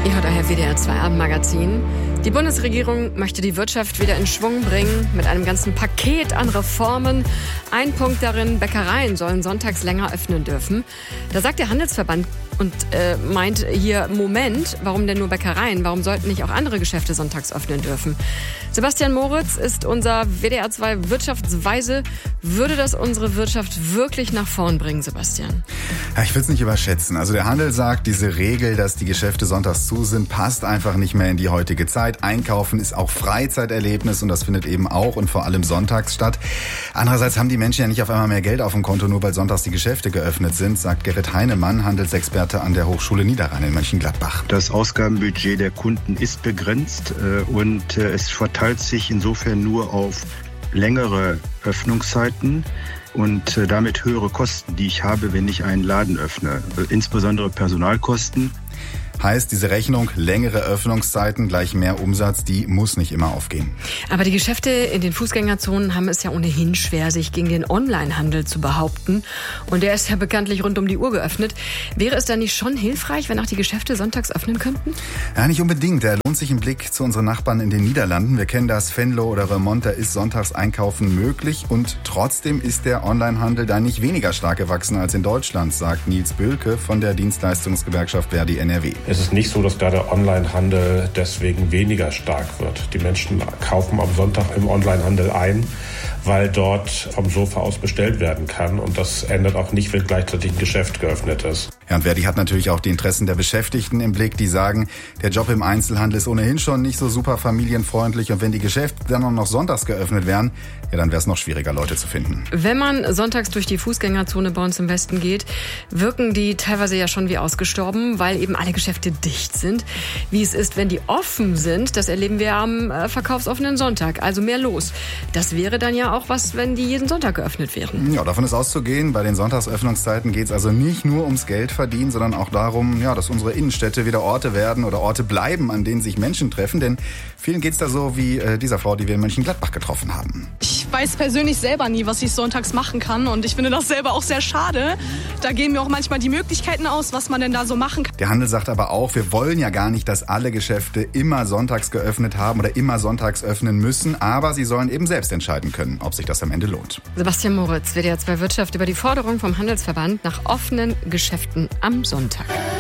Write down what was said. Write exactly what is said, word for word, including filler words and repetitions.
Ihr hört daher W D R zwei Abendmagazin. Die Bundesregierung möchte die Wirtschaft wieder in Schwung bringen mit einem ganzen Paket an Reformen. Ein Punkt darin, Bäckereien sollen sonntags länger öffnen dürfen. Da sagt der Handelsverband und äh, meint hier, Moment, warum denn nur Bäckereien? Warum sollten nicht auch andere Geschäfte sonntags öffnen dürfen? Sebastian Moritz ist unser W D R zwei Wirtschaftsweise. Würde das unsere Wirtschaft wirklich nach vorn bringen, Sebastian? Ja, ich will es nicht überschätzen. Also der Handel sagt, diese Regel, dass die Geschäfte sonntags zu sind, passt einfach nicht mehr in die heutige Zeit. Einkaufen ist auch Freizeiterlebnis und das findet eben auch und vor allem sonntags statt. Andererseits haben die Menschen ja nicht auf einmal mehr Geld auf dem Konto, nur weil sonntags die Geschäfte geöffnet sind, sagt Gerrit Heinemann, Handelsexperte an der Hochschule Niederrhein in Mönchengladbach. Das Ausgabenbudget der Kunden ist begrenzt und es verteilt sich insofern nur auf längere Öffnungszeiten und damit höhere Kosten, die ich habe, wenn ich einen Laden öffne, insbesondere Personalkosten. Heißt, diese Rechnung, längere Öffnungszeiten gleich mehr Umsatz, die muss nicht immer aufgehen. Aber die Geschäfte in den Fußgängerzonen haben es ja ohnehin schwer, sich gegen den Onlinehandel zu behaupten. Und der ist ja bekanntlich rund um die Uhr geöffnet. Wäre es dann nicht schon hilfreich, wenn auch die Geschäfte sonntags öffnen könnten? Ja, nicht unbedingt. Da lohnt sich ein Blick zu unseren Nachbarn in den Niederlanden. Wir kennen das, Venlo oder Remont, da ist sonntags Einkaufen möglich. Und trotzdem ist der Onlinehandel da nicht weniger stark gewachsen als in Deutschland, sagt Nils Bülke von der Dienstleistungsgewerkschaft Verdi N R W. Es ist nicht so, dass da der Onlinehandel deswegen weniger stark wird. Die Menschen kaufen am Sonntag im Onlinehandel ein, weil dort vom Sofa aus bestellt werden kann. Und das ändert auch nicht, wenn gleichzeitig ein Geschäft geöffnet ist. Ja, und Verdi hat natürlich auch die Interessen der Beschäftigten im Blick, die sagen, der Job im Einzelhandel ist ohnehin schon nicht so super familienfreundlich. Und wenn die Geschäfte dann auch noch sonntags geöffnet wären, ja, dann wäre es noch schwieriger, Leute zu finden. Wenn man sonntags durch die Fußgängerzone bei uns im Westen geht, wirken die teilweise ja schon wie ausgestorben, weil eben alle Geschäfte dicht sind. Wie es ist, wenn die offen sind, das erleben wir am äh, verkaufsoffenen Sonntag, also mehr los. Das wäre dann ja auch was, wenn die jeden Sonntag geöffnet wären. Ja, davon ist auszugehen. Bei den Sonntagsöffnungszeiten geht es also nicht nur ums Geld verdienen, sondern auch darum, ja, dass unsere Innenstädte wieder Orte werden oder Orte bleiben, an denen sich Menschen treffen. Denn vielen geht es da so wie äh, dieser Frau, die wir in Mönchengladbach getroffen haben. Ich weiß persönlich selber nie, was ich sonntags machen kann und ich finde das selber auch sehr schade. Da gehen mir auch manchmal die Möglichkeiten aus, was man denn da so machen kann. Der Handel sagt aber auch, wir wollen ja gar nicht, dass alle Geschäfte immer sonntags geöffnet haben oder immer sonntags öffnen müssen, aber sie sollen eben selbst entscheiden können, ob sich das am Ende lohnt. Sebastian Moritz, W D R zwei Wirtschaft, über die Forderung vom Handelsverband nach offenen Geschäften am Sonntag.